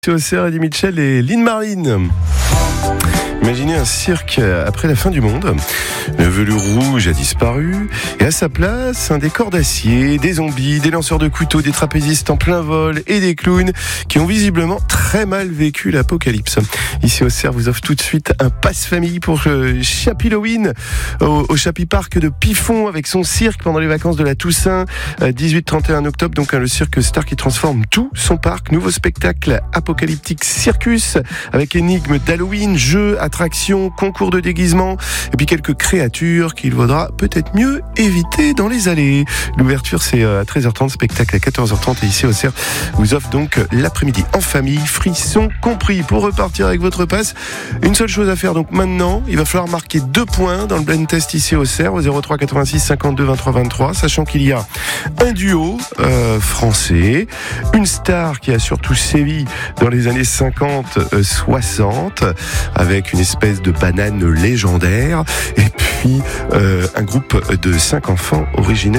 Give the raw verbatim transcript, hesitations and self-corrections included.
C'est Auxerre, Eddie Mitchell et Lynn Marlin. Imaginez un cirque après la fin du monde. Le velours rouge a disparu et à sa place, un décor d'acier, des zombies, des lanceurs de couteaux, des trapézistes en plein vol et des clowns qui ont visiblement très mal vécu l'apocalypse. Ici Auxerre vous offre tout de suite un passe-famille pour le Chapilloween au, au Chapi Park de Pifon avec son cirque pendant les vacances de la Toussaint, dix-huit trente et un octobre. Donc le cirque Star qui transforme tout son parc. Nouveau spectacle apocalyptique Circus avec énigmes d'Halloween, jeux, attractions, concours de déguisement et puis quelques créatures qu'il vaudra peut-être mieux éviter dans les allées. L'ouverture c'est à treize heures trente, spectacle à quatorze heures trente et ici Auxerre vous offre donc l'après-midi en famille, frissons compris. Pour repartir avec votre passe, une seule chose à faire donc maintenant, il va falloir marquer deux points dans le blind test ici Auxerre au zéro trois quatre-vingt-six cinquante-deux vingt-trois vingt-trois, sachant qu'il y a un duo euh, français, une star qui a surtout sévi dans les années cinquante soixante avec une espèce de banane légendaire et puis euh, un groupe de cinq enfants originaires